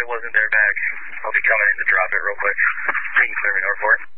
it wasn't their bag. I'll be coming in to drop it real quick. Can you clear me, North Port?